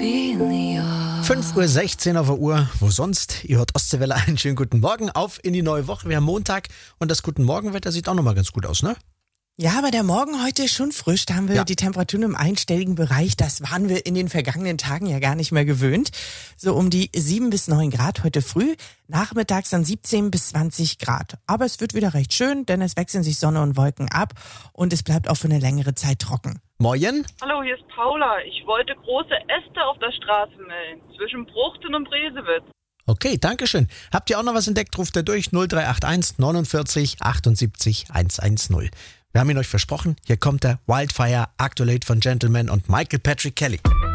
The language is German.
5:16 Uhr auf der Uhr. Wo sonst? Ihr hört Ostseewelle. Einen schönen guten Morgen. Auf in die neue Woche. Wir haben Montag und das Guten Morgenwetter sieht auch nochmal ganz gut aus, ne? Ja, aber der Morgen heute ist schon frisch. Da haben wir die Temperaturen im einstelligen Bereich. Das waren wir in den vergangenen Tagen ja gar nicht mehr gewöhnt. So um die 7 bis 9 Grad heute früh. Nachmittags dann 17 bis 20 Grad. Aber es wird wieder recht schön, denn es wechseln sich Sonne und Wolken ab und es bleibt auch für eine längere Zeit trocken. Moin. Hallo, hier ist Paula. Ich wollte große Äste auf der Straße melden, zwischen Bruchten und Bresewitz. Okay, dankeschön. Habt ihr auch noch was entdeckt? Ruft ihr durch 0381 49 78 110. Wir haben ihn euch versprochen. Hier kommt der Wildfire, Actuate von Gentleman und Michael Patrick Kelly.